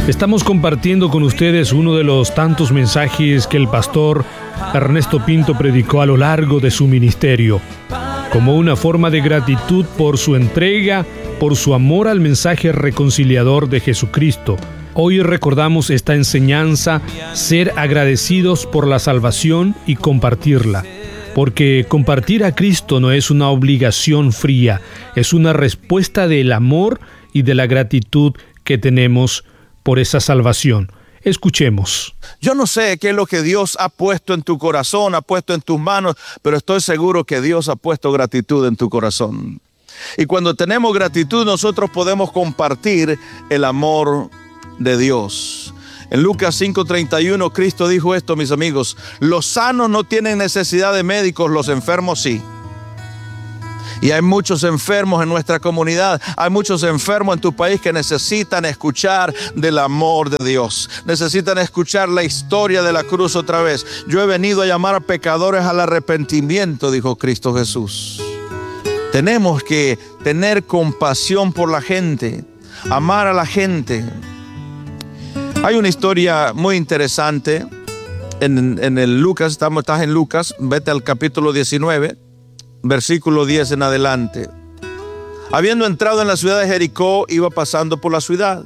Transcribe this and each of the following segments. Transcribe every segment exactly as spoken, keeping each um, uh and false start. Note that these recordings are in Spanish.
Estamos compartiendo con ustedes uno de los tantos mensajes que el pastor Ernesto Pinto predicó a lo largo de su ministerio, como una forma de gratitud por su entrega, por su amor al mensaje reconciliador de Jesucristo. Hoy recordamos esta enseñanza, ser agradecidos por la salvación y compartirla. Porque compartir a Cristo no es una obligación fría, es una respuesta del amor y de la gratitud que tenemos por esa salvación. Escuchemos. Yo no sé qué es lo que Dios ha puesto en tu corazón, ha puesto en tus manos, pero estoy seguro que Dios ha puesto gratitud en tu corazón. Y cuando tenemos gratitud, nosotros podemos compartir el amor de Dios. En Lucas cinco treinta y uno, Cristo dijo esto, mis amigos: los sanos no tienen necesidad de médicos, los enfermos sí. Y hay muchos enfermos en nuestra comunidad, hay muchos enfermos en tu país que necesitan escuchar del amor de Dios. Necesitan escuchar la historia de la cruz otra vez. Yo he venido a llamar a pecadores al arrepentimiento, dijo Cristo Jesús. Tenemos que tener compasión por la gente, amar a la gente. Hay una historia muy interesante en, en el Lucas, estamos, estás en Lucas, vete al capítulo diecinueve, versículo diez en adelante. Habiendo entrado en la ciudad de Jericó, iba pasando por la ciudad.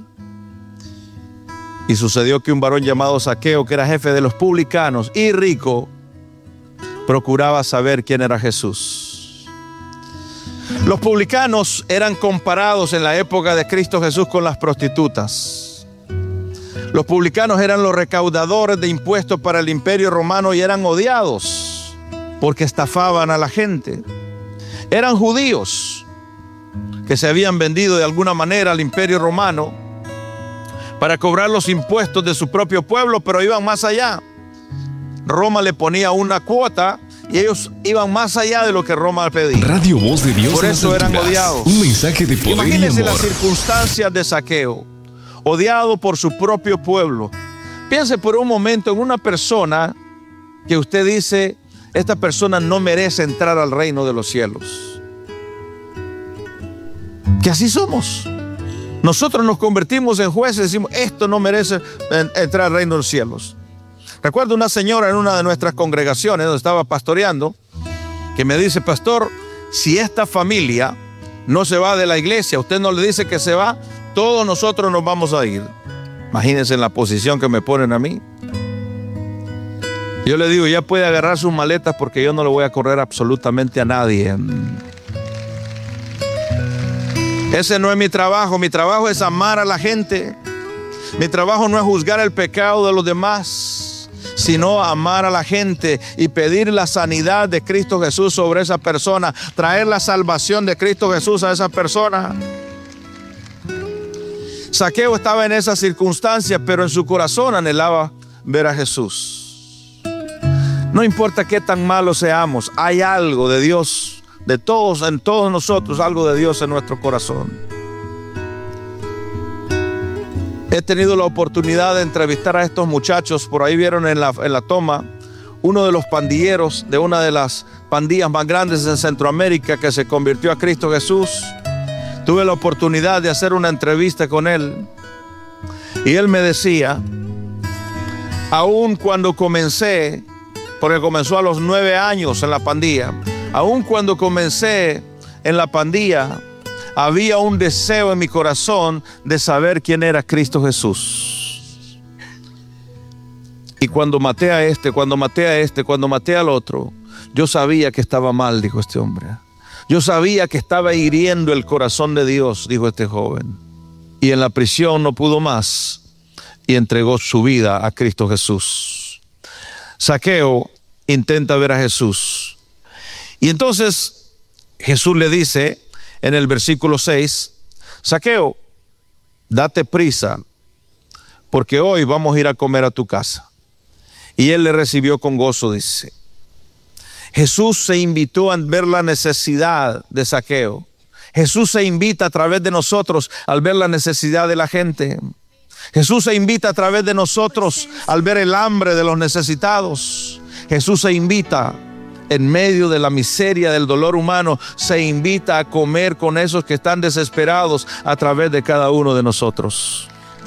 Y sucedió que un varón llamado Zaqueo, que era jefe de los publicanos y rico, procuraba saber quién era Jesús. Los publicanos eran comparados en la época de Cristo Jesús con las prostitutas. Los publicanos eran los recaudadores de impuestos para el imperio romano y eran odiados porque estafaban a la gente. Eran judíos que se habían vendido de alguna manera al imperio romano para cobrar los impuestos de su propio pueblo, pero iban más allá. Roma le ponía una cuota y ellos iban más allá de lo que Roma pedía. Radio Voz de Dios. Por eso eran odiados. Un mensaje de poder Imagínense y amor. las circunstancias de Zaqueo, odiado por su propio pueblo. Piense por un momento en una persona que usted dice, esta persona no merece entrar al reino de los cielos. Que así somos. Nosotros nos convertimos en jueces y decimos, esto no merece entrar al reino de los cielos. Recuerdo una señora en una de nuestras congregaciones donde estaba pastoreando, que me dice: pastor, si esta familia no se va de la iglesia, usted no le dice que se va, todos nosotros nos vamos a ir. Imagínense en la posición que me ponen a mí. Yo le digo, ya puede agarrar sus maletas porque yo no le voy a correr absolutamente a nadie. Ese no es mi trabajo. Mi trabajo es amar a la gente. Mi trabajo no es juzgar el pecado de los demás, sino amar a la gente y pedir la sanidad de Cristo Jesús sobre esa persona, traer la salvación de Cristo Jesús a esa persona. Zaqueo estaba en esa circunstancia, pero en su corazón anhelaba ver a Jesús. No importa qué tan malos seamos, hay algo de Dios, de todos, en todos nosotros, algo de Dios en nuestro corazón. He tenido la oportunidad de entrevistar a estos muchachos. Por ahí vieron en la, en la toma uno de los pandilleros de una de las pandillas más grandes en Centroamérica que se convirtió a Cristo Jesús. Tuve la oportunidad de hacer una entrevista con él y él me decía, aún cuando comencé, porque comenzó a los nueve años en la pandilla, aún cuando comencé en la pandilla, había un deseo en mi corazón de saber quién era Cristo Jesús. Y cuando maté a este, cuando maté a este, cuando maté al otro, yo sabía que estaba mal, dijo este hombre. Yo sabía que estaba hiriendo el corazón de Dios, dijo este joven. Y en la prisión no pudo más y entregó su vida a Cristo Jesús. Zaqueo intenta ver a Jesús. Y entonces Jesús le dice en el versículo seis, Zaqueo, date prisa, porque hoy vamos a ir a comer a tu casa. Y él le recibió con gozo, dice. Jesús se invitó a ver la necesidad de Zaqueo. Jesús se invita a través de nosotros al ver la necesidad de la gente. Jesús se invita a través de nosotros al ver el hambre de los necesitados. Jesús se invita en medio de la miseria, del dolor humano, se invita a comer con esos que están desesperados a través de cada uno de nosotros.